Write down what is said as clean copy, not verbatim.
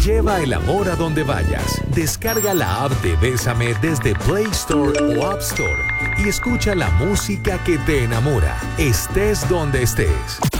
Lleva el amor a donde vayas. Descarga la app de Bésame desde Play Store o App Store y escucha la música que te enamora, estés donde estés.